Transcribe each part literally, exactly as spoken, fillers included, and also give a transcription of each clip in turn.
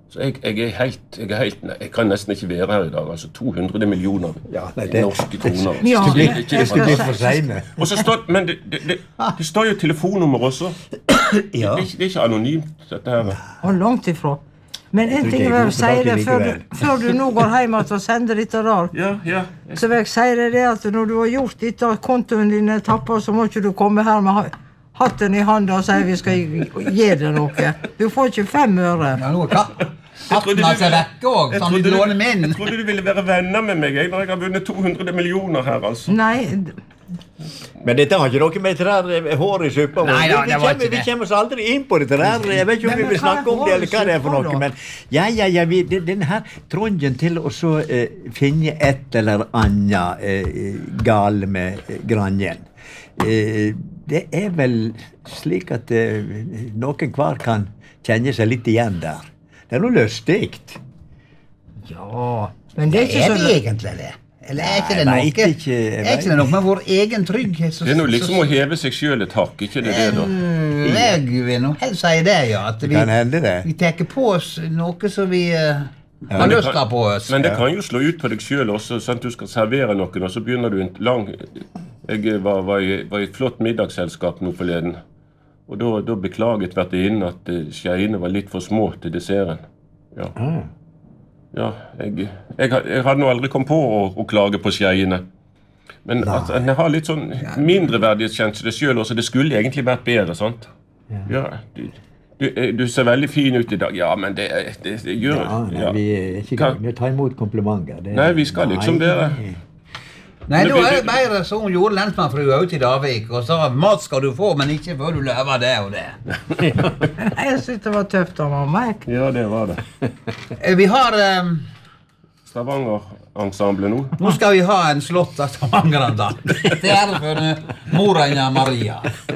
Så jeg, jeg er helt, jeg er helt, nei, jeg kan nesten ikke være her i dag, altså to hundre millioner ja, nei, det, norske kroner. Ja, det, det, det skulle bli for sene. Og så står, men det, det, det, det står jo telefonnummer også. Det, ja. det, det er ikke anonymt, dette her. Og langt ifra. Men en ting jeg vil si det, før du, før du nå går hjem og sender dette der, ja, ja. så vil jeg si det at når du har gjort dette, kontoen din er tappet, så må ikke du komme her med hatten i handen og si vi skal gi deg noe. Du får ikke fem øre. Ja, nå er hatten altså vekke også, sånn vi låner min. Jeg trodde du ville være venner med meg, jeg, når jeg har vunnet to hundre millioner her, altså. Nei. Men dette har ikke noe med det der hår i suppa. Nei, ja, det var vi, ikke vi det. kommer oss aldri inn på det der. Jeg vet ikke om vi vil snakke om det, eller hva det er for noe. Men ja, ja, ja, vi, den her tråden til å så eh, finne et eller annet eh, gal med eh, granjen. Eh, det er vel slik at eh, noen hver kan kjenne seg litt igjen der. Det er noe løstigt. Ja, men det er ikke er så... det egentlig det? Eller er ikke det noe? Jeg vet ikke, jeg er ikke det noe med vår egen trygghet? Så, det er noe liksom å heve seg selv et hakk, ikke det det da? Mm, jeg vil nå helst si det, ja. At vi, kan hende det. Vi teker på oss noe som vi uh, Ja, har lyst kan, til på oss. Men det kan jo slå ut på deg selv også, sånn at du skal servere noen, og så begynner du en lang... Jeg var, var, i, var i et flott middagsselskap nå forleden, og da, da beklaget vertinnen at skjeiene var litt for små til desserten. Ja. Ah. Ja, jeg, jeg, jeg hadde nå aldri kommet på å, å klage på skjeiene. Men at jeg har litt sånn mindreverdighetskjensle det selv også, det skulle egentlig vært bedre, sant? Ja, ja du, du, du ser veldig fin ut i dag. Ja, men det, det, det gjør... Ja, nei, ja. vi er ikke gang med å ta imot komplimenter. Det, nei, vi skal liksom være... Nei, da er det bare så hun gjorde lensmannfrua ut i Davik, og sa, mat skal du få, men ikke før du løver det og det. Jeg synes det var tøft av meg. Ja, det var det. Vi har... Um, Stavanger-ensemble nå. Nå skal vi ha en slott av Stavangeren da. Det er for Morena Maria.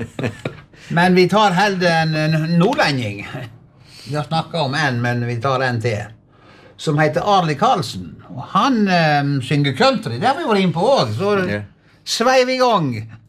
Men vi tar heller en, en nordlending. Vi har snakket om en, men vi tar en til. Som heter Arli Karlsen. Og han um, synger country. Det har vi vært inn på også. Så sveiv i gang.